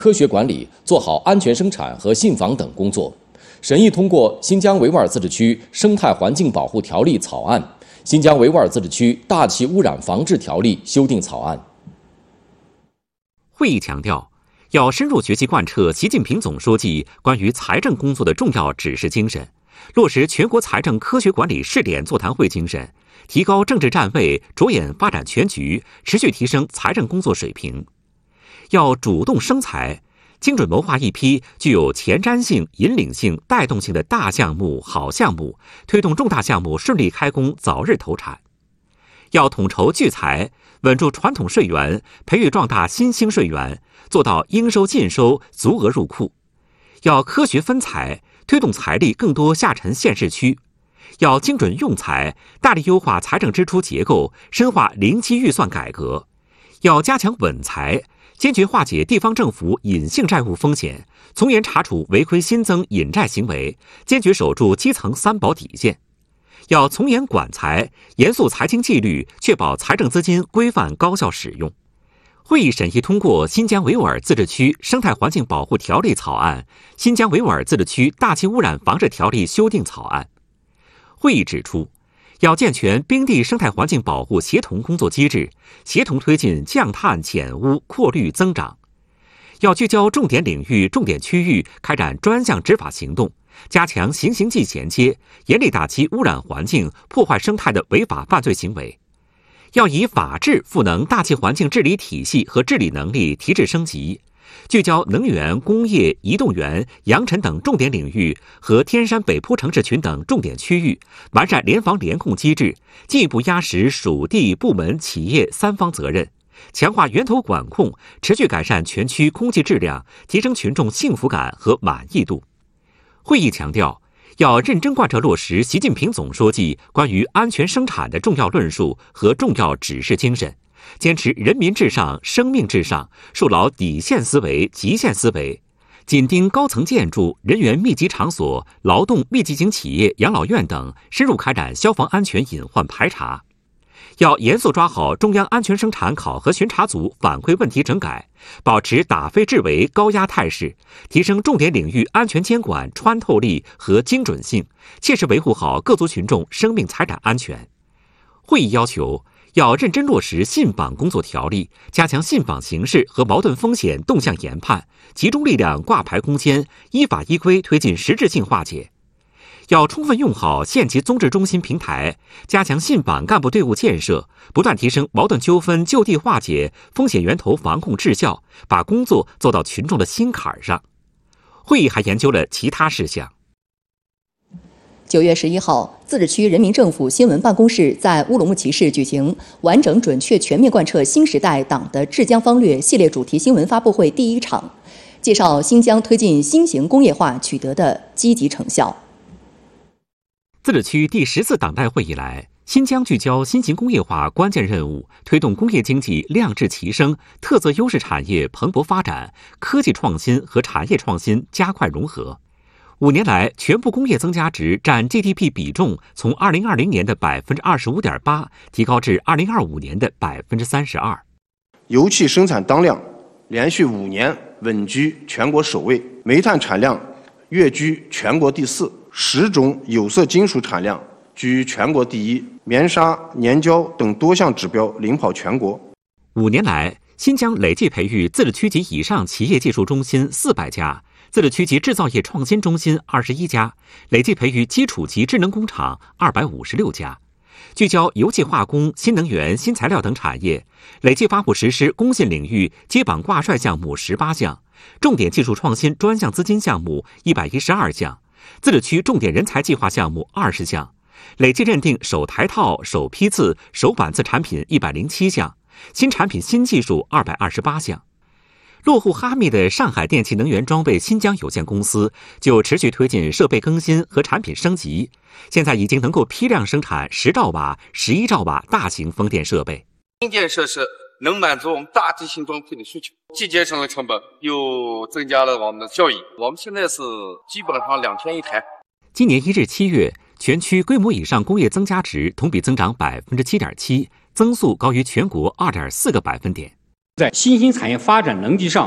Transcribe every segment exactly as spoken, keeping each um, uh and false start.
科学管理，做好安全生产和信访等工作。审议通过《新疆维吾尔自治区生态环境保护条例》草案、《新疆维吾尔自治区大气污染防治条例》修订草案。 会议强调，要深入学习贯彻习近平总书记关于财政工作的重要指示精神，落实全国财政科学管理试点座谈会精神，提高政治站位，着眼发展全局，持续提升财政工作水平。要主动生财，精准谋划一批具有前瞻性、引领性、带动性的大项目、好项目，推动重大项目顺利开工、早日投产。要统筹聚财，稳住传统税源，培育壮大新兴税源，做到应收尽收、足额入库。要科学分财，推动财力更多下沉县市区。要精准用财，大力优化财政支出结构，深化零基预算改革。要加强稳财，坚决化解地方政府隐性债务风险，从严查处违规新增隐债行为，坚决守住基层三保底线。要从严管财，严肃财经纪律，确保财政资金规范高效使用。会议审议通过《新疆维吾尔自治区生态环境保护条例》草案、《新疆维吾尔自治区大气污染防治条例》修订草案。会议指出，要健全冰地生态环境保护协同工作机制，协同推进降碳减污扩绿增长。要聚焦重点领域、重点区域，开展专项执法行动，加强行刑记衔接，严厉打击污染环境、破坏生态的违法犯罪行为。要以法治赋能大气环境治理体系和治理能力提质升级，聚焦能源、工业、移动源、扬尘等重点领域和天山北坡城市群等重点区域，完善联防联控机制，进一步压实属地、部门、企业三方责任，强化源头管控，持续改善全区空气质量，提升群众幸福感和满意度。会议强调，要认真贯彻落实习近平总书记关于安全生产的重要论述和重要指示精神，坚持人民至上、生命至上，树牢底线思维、极限思维，紧盯高层建筑、人员密集场所、劳动密集型企业、养老院等，深入开展消防安全隐患排查。要严肃抓好中央安全生产考核巡查组反馈问题整改，保持打非治为高压态势，提升重点领域安全监管穿透力和精准性，切实维护好各族群众生命财产安全。会议要求，要认真落实信访工作条例，加强信访形势和矛盾风险动向研判，集中力量挂牌攻坚，依法依规推进实质性化解。要充分用好县级综治中心平台，加强信访干部队伍建设，不断提升矛盾纠纷就地化解、风险源头防控质效，把工作做到群众的心坎上。会议还研究了其他事项。 九月十一号，自治区人民政府新闻办公室在乌鲁木齐市举行完整、准确、全面贯彻新时代党的治疆方略系列主题新闻发布会第一场，介绍新疆推进新型工业化取得的积极成效。 自治区第十次党代会以来，新疆聚焦新型工业化关键任务，推动工业经济量质齐升，特色优势产业蓬勃发展，科技创新和产业创新加快融合。五年来，全部工业增加值占 G D P 比重从二零二零年的百分之二十五点八提高至二零二五年的百分之三十二。 油气生产当量连续五年稳居全国首位，煤炭产量跃居全国第四。十种有色金属产量居全国第一，棉纱、粘胶等多项指标领跑全国。 五年来，新疆累计培育自治区级以上企业技术中心四百家，自治区级制造业创新中心二十一家，累计培育基础级智能工厂二百五十六家。聚焦油气化工、新能源、新材料等产业，累计发布实施工信领域接榜挂帅项目十八项，重点技术创新专项资金项目一百一十二项。自治区重点人才计划项目二十项，累计认定首台套、首批次、首版次产品一百零七项，新产品新技术二百二十八项。落户哈密的上海电气能源装备新疆有限公司就持续推进设备更新和产品升级，现在已经能够批量生产十兆瓦、十一兆瓦大型风电设备。 新建设施能满足我们大地形装配的需求，既节省了成本，又增加了我们的效益。我们现在是基本上两天一台。 今年一至七月，全区规模以上工业增加值同比增长百分之七点七，增速高于全国二点四个百分点。 在新兴产业发展能级上，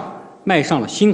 迈上了新